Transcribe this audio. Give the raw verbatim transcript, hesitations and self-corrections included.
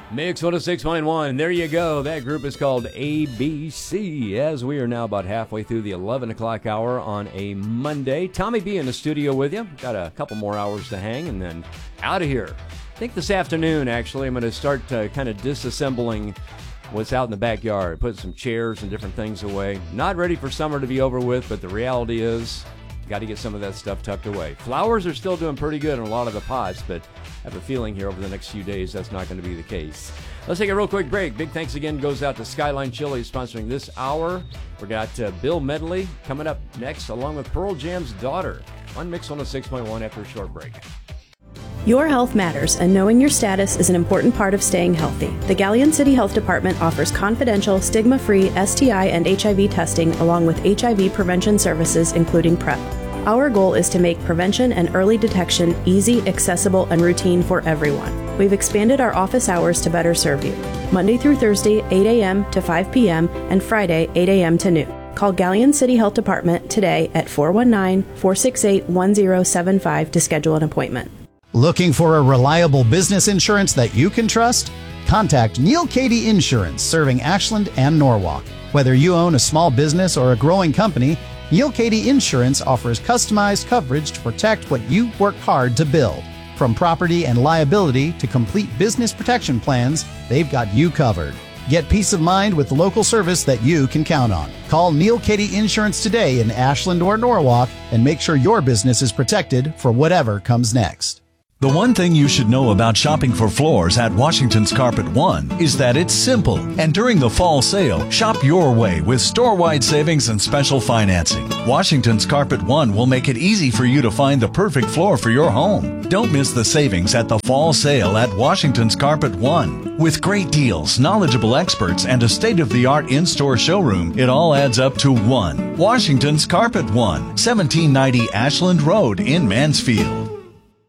Mix one oh six point one. There you go. That group is called A B C. As we are now about halfway through the eleven o'clock hour on a Monday. Tommy B in the studio with you. Got a couple more hours to hang and then out of here. I think this afternoon, actually, I'm going to start uh, kind of disassembling what's out in the backyard. Put some chairs and different things away. Not ready for summer to be over with, but the reality is, got to get some of that stuff tucked away. Flowers are still doing pretty good in a lot of the pots, but I have a feeling here over the next few days that's not going to be the case. Let's take a real quick break. Big thanks again goes out to Skyline Chili sponsoring this hour. We got uh, Bill Medley coming up next, along with Pearl Jam's daughter on Mix one oh six point one after a short break. Your health matters, and knowing your status is an important part of staying healthy. The Galleon City Health Department offers confidential, stigma-free S T I and H I V testing along with H I V prevention services, including PrEP. Our goal is to make prevention and early detection easy, accessible, and routine for everyone. We've expanded our office hours to better serve you. Monday through Thursday, eight a.m. to five p.m., and Friday, eight a.m. to noon. Call Galleon City Health Department today at four one nine, four six eight, one zero seven five to schedule an appointment. Looking for a reliable business insurance that you can trust? Contact Neil Cady Insurance, serving Ashland and Norwalk. Whether you own a small business or a growing company, Neil Cady Insurance offers customized coverage to protect what you work hard to build. From property and liability to complete business protection plans, they've got you covered. Get peace of mind with local service that you can count on. Call Neil Cady Insurance today in Ashland or Norwalk and make sure your business is protected for whatever comes next. The one thing you should know about shopping for floors at Washington's Carpet One is that it's simple. And during the fall sale, shop your way with store-wide savings and special financing. Washington's Carpet One will make it easy for you to find the perfect floor for your home. Don't miss the savings at the fall sale at Washington's Carpet One. With great deals, knowledgeable experts, and a state-of-the-art in-store showroom, it all adds up to one. Washington's Carpet One, seventeen ninety Ashland Road in Mansfield.